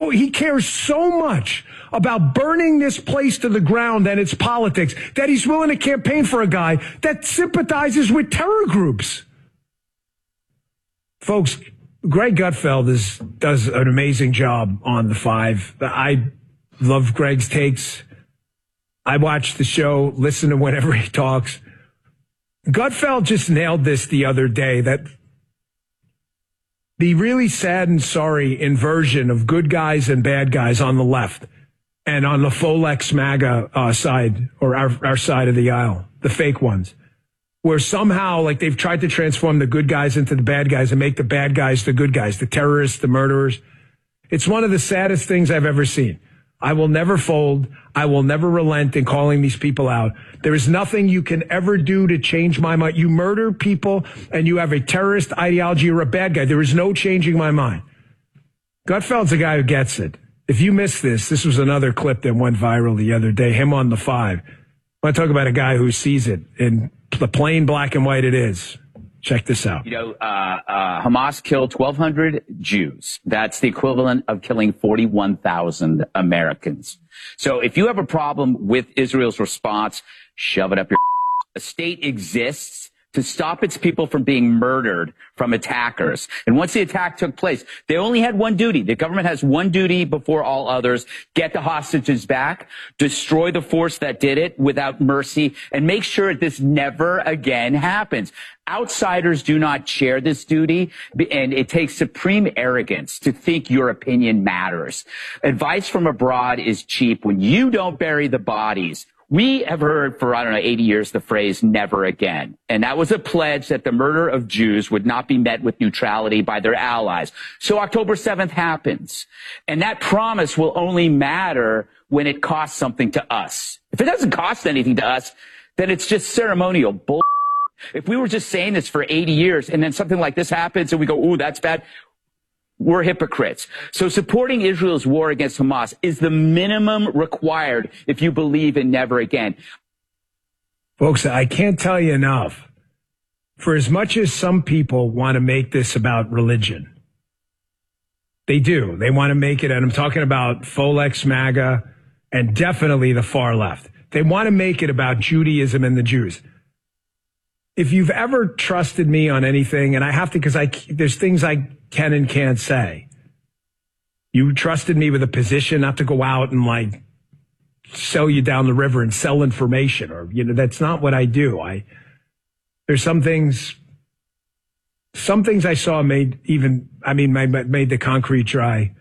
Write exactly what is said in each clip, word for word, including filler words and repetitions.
so he cares so much about burning this place to the ground and its politics that he's willing to campaign for a guy that sympathizes with terror groups. Folks, Greg Gutfeld is, does an amazing job on The Five. I love Greg's takes. I watch the show, listen to whenever he talks. Gutfeld just nailed this the other day, that the really sad and sorry inversion of good guys and bad guys on the left and on the Folex MAGA uh, side, or our, our side of the aisle, the fake ones, where somehow like they've tried to transform the good guys into the bad guys and make the bad guys the good guys, the terrorists, the murderers. It's one of the saddest things I've ever seen. I will never fold. I will never relent in calling these people out. There is nothing you can ever do to change my mind. You murder people and you have a terrorist ideology, you're a bad guy. There is no changing my mind. Gutfeld's a guy who gets it. If you missed this, this was another clip that went viral the other day, him on The Five. I want to talk about a guy who sees it in the plain black and white it is. Check this out. You know, uh, uh, Hamas killed twelve hundred Jews. That's the equivalent of killing forty-one thousand Americans. So if you have a problem with Israel's response, shove it up your. A state exists to stop its people from being murdered from attackers. And once the attack took place, they only had one duty. The government has one duty before all others: get the hostages back, destroy the force that did it without mercy, and make sure this never again happens. Outsiders do not share this duty, and it takes supreme arrogance to think your opinion matters. Advice from abroad is cheap. When you don't bury the bodies, we have heard for, I don't know, eighty years, the phrase never again. And that was a pledge that the murder of Jews would not be met with neutrality by their allies. So October seventh happens. And that promise will only matter when it costs something to us. If it doesn't cost anything to us, then it's just ceremonial bull. If we were just saying this for eighty years and then something like this happens and we go, ooh, that's bad, we're hypocrites. So supporting Israel's war against Hamas is the minimum required if you believe in never again. Folks, I can't tell you enough. For as much as some people want to make this about religion, they do. They want to make it, and I'm talking about Folex MAGA and definitely the far left. They want to make it about Judaism and the Jews. If you've ever trusted me on anything, and I have to because I there's things I can and can't say. You trusted me with a position not to go out and like sell you down the river and sell information, or, you know, that's not what I do. I, there's some things, some things I saw made even, I mean, made the concrete dry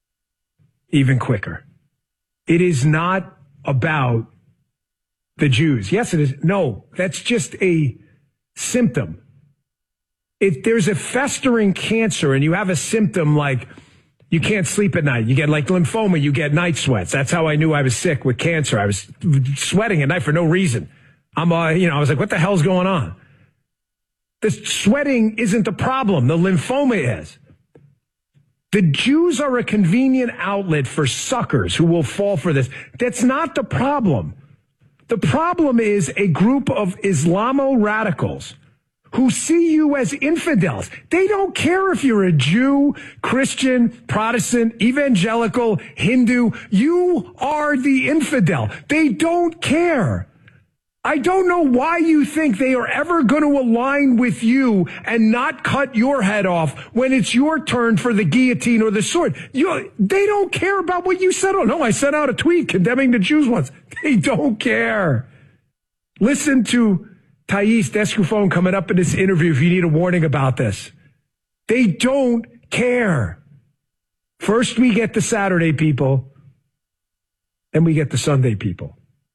even quicker. It is not about the Jews. Yes, it is. No, that's just a symptom. If there's a festering cancer and you have a symptom like you can't sleep at night, you get like lymphoma, you get night sweats. That's how I knew I was sick with cancer. I was sweating at night for no reason. I'm, uh, you know, I was like, what the hell's going on? The sweating isn't the problem. The lymphoma is. The Jews are a convenient outlet for suckers who will fall for this. That's not the problem. The problem is a group of Islamo-radicals who see you as infidels. They don't care if you're a Jew, Christian, Protestant, evangelical, Hindu. You are the infidel. They don't care. I don't know why you think they are ever going to align with you and not cut your head off when it's your turn for the guillotine or the sword. You, they don't care about what you said. Oh, no, I sent out a tweet condemning the Jews once. They don't care. Listen to Thais Descoufon coming up in this interview if you need a warning about this. They don't care. First we get the Saturday people, then we get the Sunday people.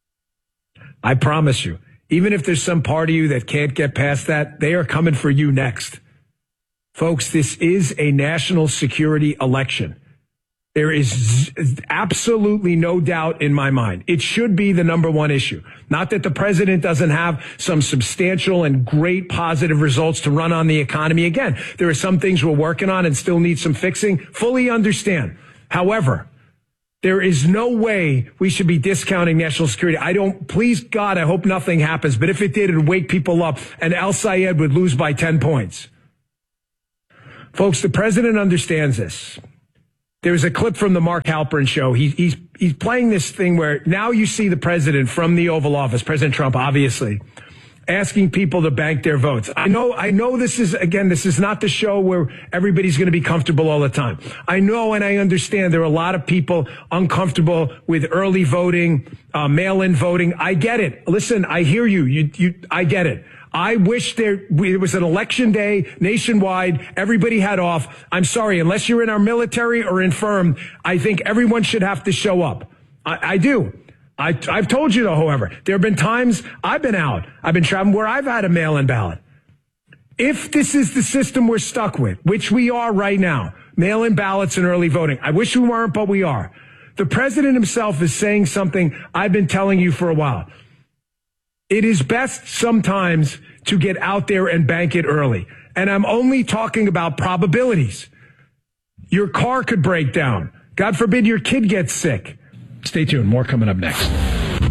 I promise you, even if there's some part of you that can't get past that, they are coming for you next. Folks, this is a national security election. There is absolutely no doubt in my mind. It should be the number one issue. Not that the president doesn't have some substantial and great positive results to run on the economy. Again, there are some things we're working on and still need some fixing. Fully understand. However, there is no way we should be discounting national security. I don't, please God, I hope nothing happens. But if it did, it would wake people up and Al Sayed would lose by ten points. Folks, the president understands this. There was a clip from the Mark Halperin show. He, he's he's playing this thing where now you see the president from the Oval Office, President Trump, obviously, asking people to bank their votes. I know, I know this is, again, this is not the show where everybody's going to be comfortable all the time. I know and I understand there are a lot of people uncomfortable with early voting, uh, mail-in voting. I get it. Listen, I hear you. You, you, I get it. I wish there it was an election day nationwide. Everybody had off. I'm sorry, unless you're in our military or infirm, I think everyone should have to show up. I, I do. I, I've told you, though, however, there have been times I've been out. I've been traveling where I've had a mail-in ballot. If this is the system we're stuck with, which we are right now, mail-in ballots and early voting, I wish we weren't, but we are. The president himself is saying something I've been telling you for a while. It is best sometimes to get out there and bank it early. And I'm only talking about probabilities. Your car could break down. God forbid your kid gets sick. Stay tuned. More coming up next.